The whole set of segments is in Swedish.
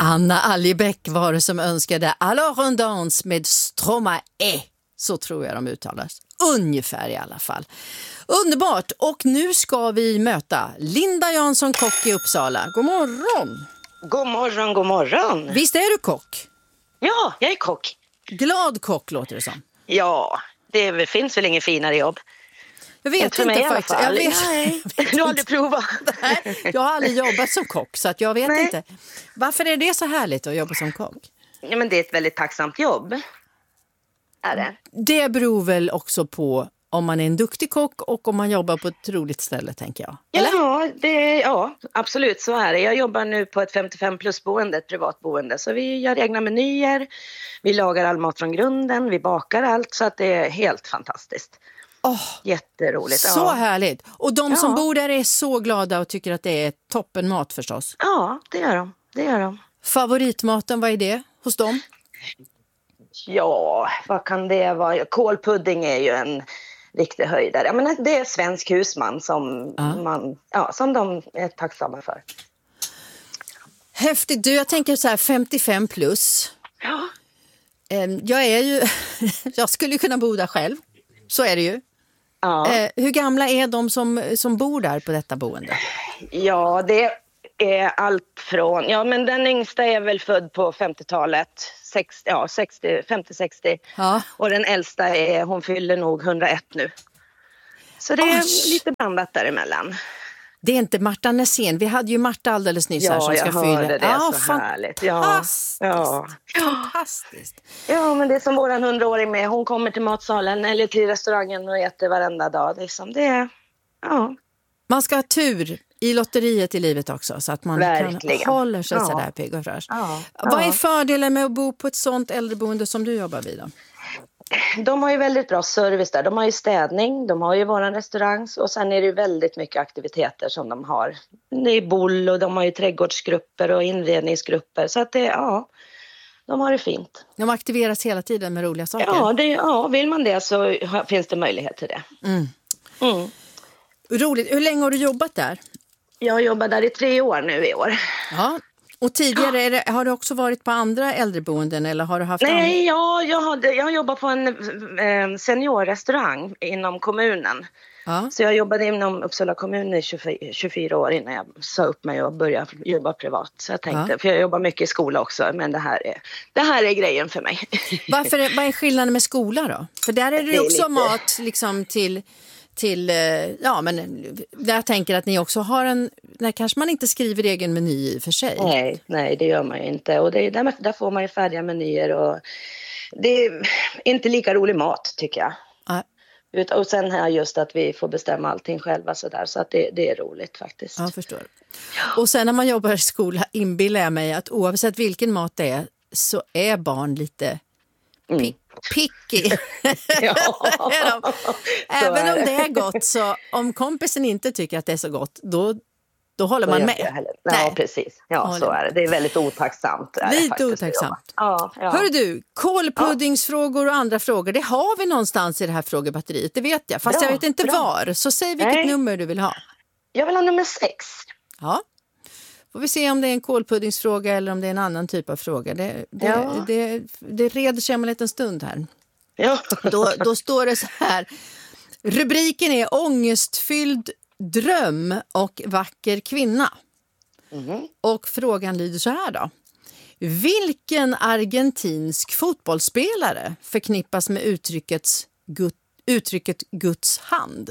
Anna Algebäck var det som önskade Alors on danse med Stromae. Så tror jag de uttalas. Ungefär i alla fall. Underbart! Och nu ska vi möta Linda Jansson, kock i Uppsala. God morgon! God morgon, god morgon. Visst är du kock? Ja, jag är kock. Glad kock låter det som. Ja, finns väl ingen finare jobb. Jag vet för mig inte i alla faktiskt. fall. Nej. Du har aldrig provat. Nej, jag har aldrig jobbat som kock så att jag vet inte. Varför är det så härligt att jobba som kock? Ja, men det är ett väldigt tacksamt jobb. Är det? Det beror väl också på om man är en duktig kock och om man jobbar på ett roligt ställe, tänker jag. Eller? Ja, absolut så är det. Jag jobbar nu på ett 55 plus boende, ett privat boende. Så vi gör egna menyer, vi lagar all mat från grunden, vi bakar allt. Så att det är helt fantastiskt. Jätteroligt. Så härligt. Och de som bor där är så glada och tycker att det är toppenmat förstås. Ja, det gör de. Favoritmaten, vad är det hos dem? Ja, vad kan det vara? Kålpudding är ju en riktig höjdare. Jag menar, det är svensk husman som som de är tacksamma för. Häftigt. Du, jag tänker så här 55 plus. Ja. Jag skulle kunna bo där själv. Så är det ju. Ja. Hur gamla är de som bor där på detta boende? Ja, det är allt från... Ja, men den yngsta är väl född på 50-talet. 50-60. Ja. Och den äldsta hon fyller nog 101 nu. Så det är lite blandat däremellan. Det är inte Marta Nässén. Vi hade ju Marta alldeles nyss här som ska fylla. Ja, jag hörde det. Så härligt. Fantastiskt. Ja, men det är som våran 100-åring med. Hon kommer till matsalen eller till restaurangen och äter varenda dag. Det är som det är. Ja. Man ska ha tur i lotteriet i livet också så att man kan hålla sig så där pigg och fräsch. Vad är fördelen med att bo på ett sånt äldreboende som du jobbar vid då? De har ju väldigt bra service där. De har ju städning, de har ju våran restaurang och sen är det ju väldigt mycket aktiviteter som de har. Det är boll och de har ju trädgårdsgrupper och inredningsgrupper så att de har det fint. De aktiveras hela tiden med roliga saker? Vill man det så finns det möjlighet till det. Roligt. Hur länge har du jobbat där? Jag har jobbat där i 3 år nu i år. Ja. Och tidigare, har du också varit på andra äldreboenden eller har du haft... Nej, jag har jobbat på en seniorrestaurang inom kommunen. Ja. Så jag jobbade inom Uppsala kommun i 24 år innan jag sa upp mig och började jobba privat. Så jag tänkte, för jag jobbar mycket i skola också, men det här är grejen för mig. Vad är skillnaden med skola då? För där är det ju också mat liksom till men jag tänker att ni också har där kanske man inte skriver egen meny i för sig. Nej, det gör man ju inte. Och där får man ju färdiga menyer och det är inte lika rolig mat tycker jag. Och sen här just att vi får bestämma allting själva sådär, så att det är roligt faktiskt. Jag förstår. Och sen när man jobbar i skola inbillar jag mig att oavsett vilken mat det är så är barn lite picky. Även om det är gott så om kompisen inte tycker att det är så gott då håller man med. Ja, precis. Ja, så är det. Det är väldigt otacksamt. Lite otacksamt. Ja. Hörru du, kålpuddingsfrågor och andra frågor, det har vi någonstans i det här frågebatteriet, det vet jag. Fast jag vet inte var. Så säg vilket nummer du vill ha. Jag vill ha nummer 6. Ja. Får vi se om det är en kålpuddingsfråga eller om det är en annan typ av fråga. Det reder sig om en liten stund här. Ja. Då står det så här. Rubriken är ångestfylld dröm och vacker kvinna. Och frågan lyder så här då. Vilken argentinsk fotbollsspelare förknippas med uttrycket Guds hand?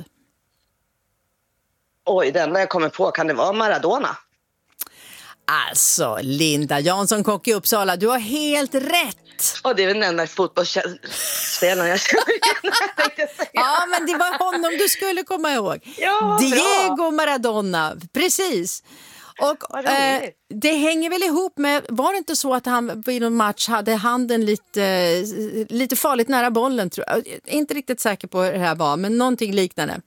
Oj, den där jag kommer på, kan det vara Maradona? Alltså, Linda Jansson, kock i Uppsala, du har helt rätt. Och det är den enda fotbollsspelaren jag tänkte säga. Ja, men det var honom du skulle komma ihåg. Ja, Diego Maradona, precis. Och det hänger väl ihop med, var det inte så att han vid någon match hade handen lite farligt nära bollen, tror jag. Jag är inte riktigt säker på hur det här var, men någonting liknande.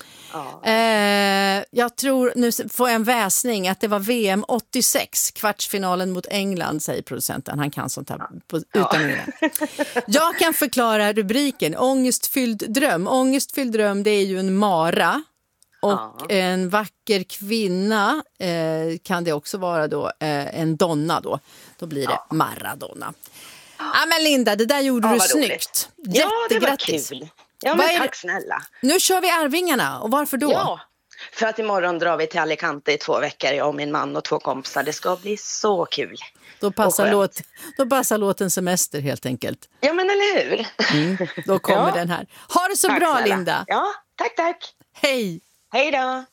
Jag tror, nu får jag en väsning, att det var VM 86, kvartsfinalen mot England, säger producenten. Han kan sånt här utan innan. Jag kan förklara rubriken. Ångestfylld dröm. Ångestfylld dröm, det är ju en mara. Och en vacker kvinna kan det också vara då, en donna då. Då blir det Maradona. Ja, men Linda, det där gjorde du snyggt. Ja, det var kul. Ja, men tack snälla. Nu kör vi Arvingarna, och varför då? Ja, för att imorgon drar vi till Alicante i 2 veckor, jag och min man och 2 kompisar. Det ska bli så kul. Då passar låten semester helt enkelt. Ja, men eller hur? Då kommer den här. Ha det så tack bra, snälla. Linda. Ja, tack. Hej. Hej då.